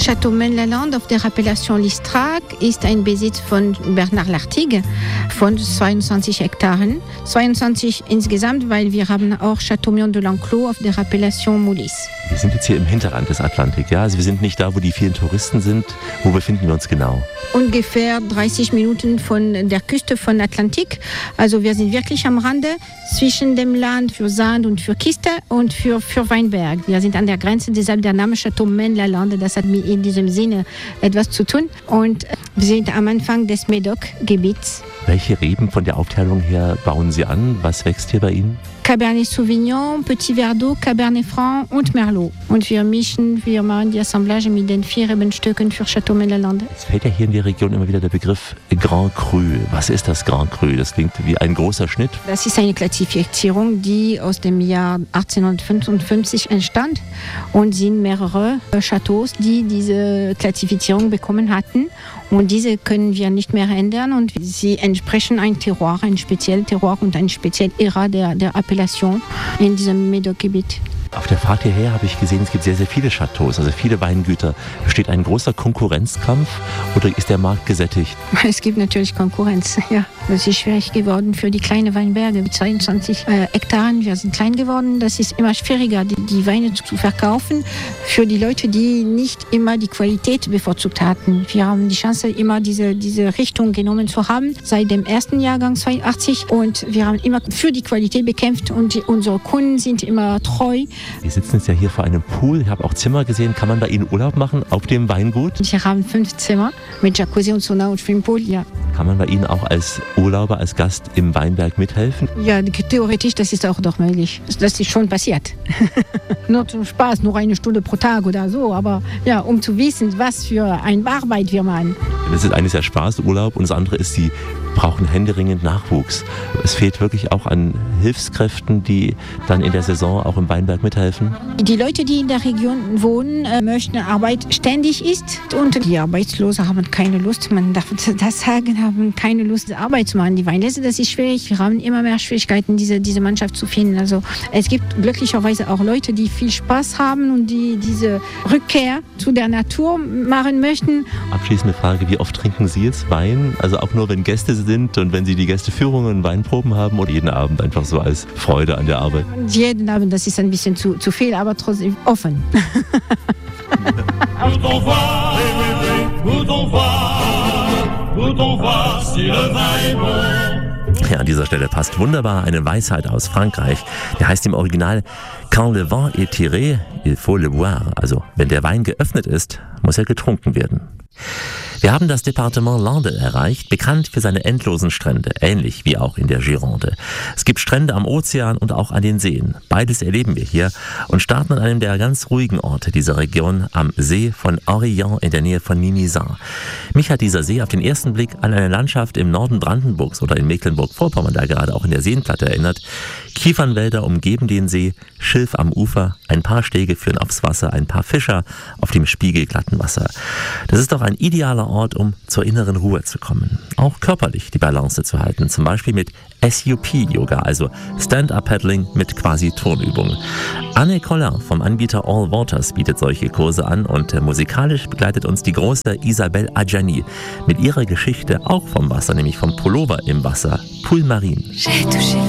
Château Maine-la-Lande auf der Appellation Listrac ist ein Besitz von Bernard Lartigue von 22 Hektaren. 22 insgesamt, weil wir haben auch Châteaubriand de l'Enclos auf der Appellation Moulis. Wir sind jetzt hier im Hinterrand des Atlantik, ja? Also wir sind nicht da, wo die vielen Touristen sind. Wo befinden wir uns genau? Ungefähr 30 Minuten von der Küste von Atlantik. Also wir sind wirklich am Rande zwischen dem Land für Sand und für Kiste und für Weinberg. Wir sind an der Grenze, deshalb der Name Château Maine-la-Lande, das hat in diesem Sinne etwas zu tun. Und wir sind am Anfang des Médoc-Gebiets. Welche Reben von der Aufteilung her bauen Sie an? Was wächst hier bei Ihnen? Cabernet Sauvignon, Petit Verdot, Cabernet Franc und Merlot. Und wir machen die Assemblage mit den 4 Rebenstöcken für Château Maine-la-Lande. Es fällt ja hier in der Region immer wieder der Begriff Grand Cru. Was ist das Grand Cru? Das klingt wie ein großer Schnitt. Das ist eine Klassifizierung, die aus dem Jahr 1855 entstand und sind mehrere Chateaus, die diese Klassifizierung bekommen hatten. Und diese können wir nicht mehr ändern und sie entsprechen ein Terroir, ein spezielles Terroir und ein spezielles Ära der Appellation in diesem Médoc-Gebiet. Auf der Fahrt hierher habe ich gesehen, es gibt sehr, sehr viele Chateaus, also viele Weingüter. Besteht ein großer Konkurrenzkampf oder ist der Markt gesättigt? Es gibt natürlich Konkurrenz, ja. Es ist schwierig geworden für die kleinen Weinberge mit 22 Hektaren. Wir sind klein geworden. Das ist immer schwieriger, die Weine zu verkaufen für die Leute, die nicht immer die Qualität bevorzugt hatten. Wir haben die Chance, immer diese Richtung genommen zu haben, seit dem ersten Jahrgang 82. Und wir haben immer für die Qualität bekämpft und unsere Kunden sind immer treu. Wir sitzen jetzt ja hier vor einem Pool. Ich habe auch Zimmer gesehen. Kann man bei Ihnen Urlaub machen auf dem Weingut? Wir haben 5 Zimmer mit Jacuzzi und Sauna und Schwimmpool, ja. Kann man bei Ihnen auch als Urlauber, als Gast im Weinberg mithelfen? Ja, theoretisch, das ist auch doch möglich. Das ist schon passiert. Nur zum Spaß, nur 1 Stunde pro Tag oder so. Aber ja, um zu wissen, was für eine Arbeit wir machen. Das ist eines ja Spaß, Urlaub, und das andere ist, Sie brauchen händeringend Nachwuchs. Es fehlt wirklich auch an Hilfskräften, die dann in der Saison auch im Weinberg mithelfen. Die Leute, die in der Region wohnen, möchten Arbeit ständig ist und die Arbeitslosen haben keine Lust, man darf das sagen, haben keine Lust, Arbeit zu machen. Die Weinlese, das ist schwierig. Wir haben immer mehr Schwierigkeiten, diese Mannschaft zu finden. Also es gibt glücklicherweise auch Leute, die viel Spaß haben und die diese Rückkehr zu der Natur machen möchten. Abschließende Frage, wie oft trinken Sie jetzt Wein? Also auch nur, wenn Gäste sind und wenn Sie die Gästeführungen und Weinproben haben oder jeden Abend einfach so als Freude an der Arbeit? Jeden Abend, das ist ein bisschen zu viel, aber trotzdem offen. Ja, an dieser Stelle passt wunderbar eine Weisheit aus Frankreich. Der heißt im Original: Quand le vin est tiré, il faut le boire. Also, wenn der Wein geöffnet ist, muss er getrunken werden. Wir haben das Departement Landes erreicht, bekannt für seine endlosen Strände, ähnlich wie auch in der Gironde. Es gibt Strände am Ozean und auch an den Seen. Beides erleben wir hier und starten an einem der ganz ruhigen Orte dieser Region, am See von Orillon in der Nähe von Mimizan. Mich hat dieser See auf den ersten Blick an eine Landschaft im Norden Brandenburgs oder in Mecklenburg-Vorpommern, da gerade auch in der Seenplatte erinnert. Kiefernwälder umgeben den See, Schilf am Ufer, ein paar Stege führen aufs Wasser, ein paar Fischer auf dem spiegelglatten Wasser. Das ist doch ein idealer Ort, um zur inneren Ruhe zu kommen. Auch körperlich die Balance zu halten, zum Beispiel mit SUP-Yoga, also Stand-Up-Paddling mit quasi Turnübungen. Anne Collin vom Anbieter All Waters bietet solche Kurse an und musikalisch begleitet uns die große Isabelle Adjani mit ihrer Geschichte auch vom Wasser, nämlich vom Pullover im Wasser, Pool Marine.